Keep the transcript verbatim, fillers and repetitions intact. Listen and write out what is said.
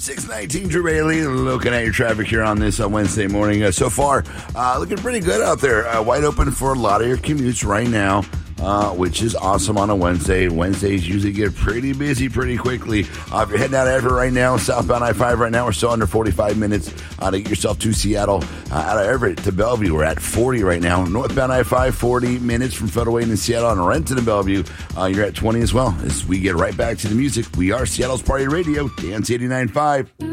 six nineteen, Drew Bailey, looking at your traffic here on this uh, Wednesday morning. Uh, so far, uh, looking pretty good out there. Uh, wide open for a lot of your commutes right now, uh, which is awesome on a Wednesday. Wednesdays usually get pretty busy pretty quickly. Uh, if you're heading out of Everett right now, southbound I five right now, we're still under forty-five minutes uh, to get yourself to Seattle. Uh, out of Everett to Bellevue, we're at forty right now. Northbound I five, forty minutes from Federal Way in Seattle. And Renton to Bellevue, uh, you're at twenty as well. As we get right back to the music, we are Seattle's Party Radio, Dance eighty-nine point five.